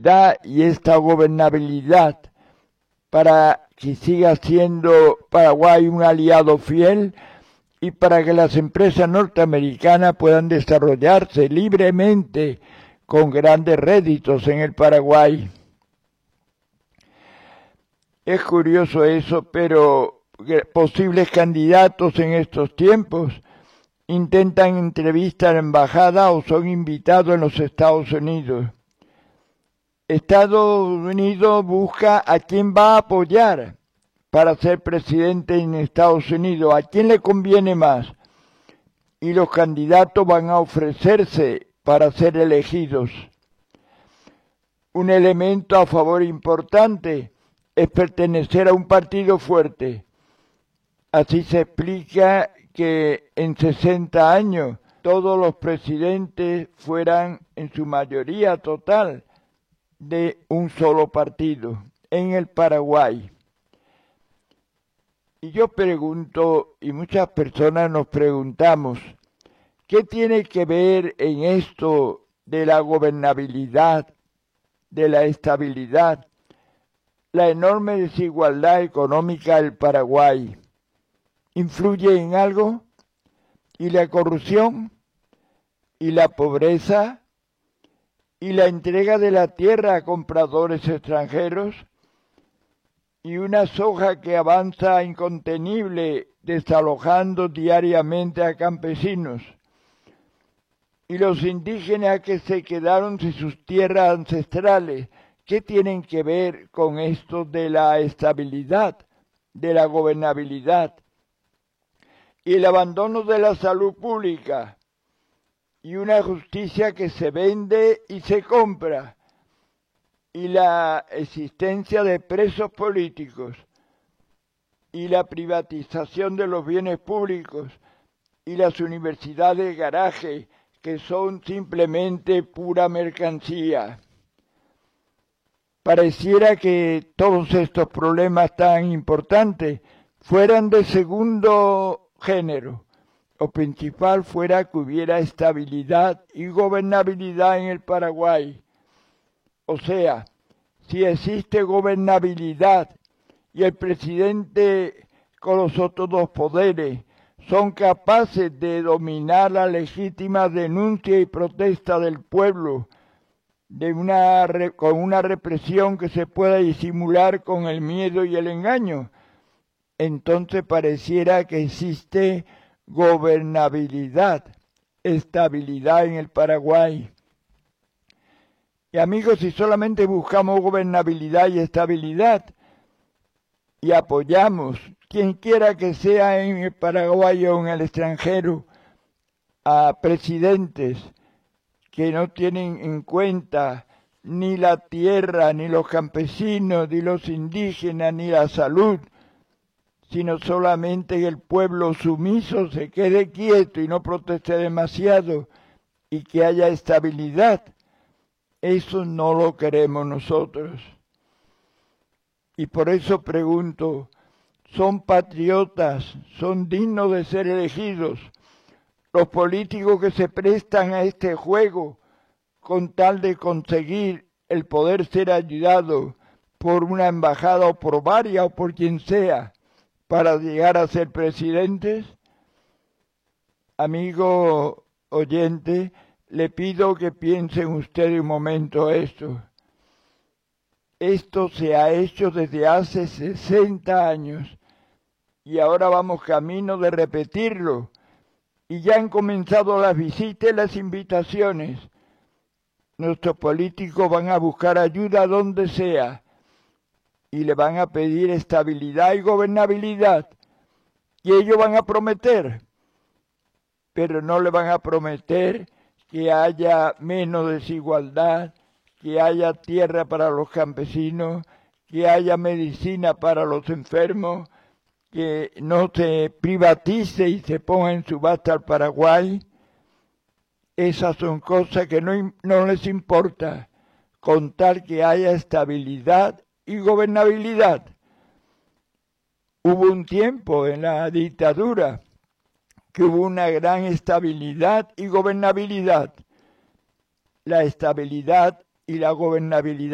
estabilidad y esta gobernabilidad para que siga siendo Paraguay un aliado fiel y para que las empresas norteamericanas puedan desarrollarse libremente con grandes réditos en el Paraguay. Es curioso eso, pero posibles candidatos en estos tiempos intentan entrevistar a la embajada o son invitados en los Estados Unidos. Estados Unidos busca a quién va a apoyar para ser presidente en Estados Unidos, a quién le conviene más. Y los candidatos van a ofrecerse para ser elegidos. Un elemento a favor importante es pertenecer a un partido fuerte. Así se explica que en 60 años todos los presidentes fueran en su mayoría total de un solo partido en el Paraguay. Y yo pregunto, y muchas personas nos preguntamos, ¿qué tiene que ver en esto de la gobernabilidad, de la estabilidad, la enorme desigualdad económica del Paraguay? ¿Influye en algo? ¿Y la corrupción? ¿Y la pobreza? ¿Y la entrega de la tierra a compradores extranjeros? ¿Y una soja que avanza incontenible desalojando diariamente a campesinos? ¿Y los indígenas que se quedaron sin sus tierras ancestrales? ¿Qué tienen que ver con esto de la estabilidad, de la gobernabilidad? Y el abandono de la salud pública, y una justicia que se vende y se compra, y la existencia de presos políticos, y la privatización de los bienes públicos, y las universidades garaje, que son simplemente pura mercancía. Pareciera que todos estos problemas tan importantes fueran de segundo género. Lo principal fuera que hubiera estabilidad y gobernabilidad en el Paraguay. O sea, si existe gobernabilidad y el presidente con los otros dos poderes son capaces de dominar la legítima denuncia y protesta del pueblo con una represión que se pueda disimular con el miedo y el engaño, entonces pareciera que existe gobernabilidad, estabilidad en el Paraguay. Y amigos, si solamente buscamos gobernabilidad y estabilidad y apoyamos, quien quiera que sea en el Paraguay o en el extranjero, a presidentes que no tienen en cuenta ni la tierra, ni los campesinos, ni los indígenas, ni la salud, sino solamente que el pueblo sumiso se quede quieto y no proteste demasiado y que haya estabilidad. Eso no lo queremos nosotros. Y por eso pregunto, ¿son patriotas, son dignos de ser elegidos los políticos que se prestan a este juego con tal de conseguir el poder ser ayudado por una embajada o por varias o por quien sea para llegar a ser presidentes? Amigo oyente, le pido que piensen ustedes un momento esto. Esto se ha hecho desde hace 60 años y ahora vamos camino de repetirlo. Y ya han comenzado las visitas y las invitaciones. Nuestros políticos van a buscar ayuda donde sea y le van a pedir estabilidad y gobernabilidad. Y ellos van a prometer, pero no le van a prometer que haya menos desigualdad, que haya tierra para los campesinos, que haya medicina para los enfermos, que no se privatice y se ponga en subasta al Paraguay. Esas son cosas que no les importa, con tal que haya estabilidad y gobernabilidad. Hubo un tiempo en la dictadura que hubo una gran estabilidad y gobernabilidad. La estabilidad y la gobernabilidad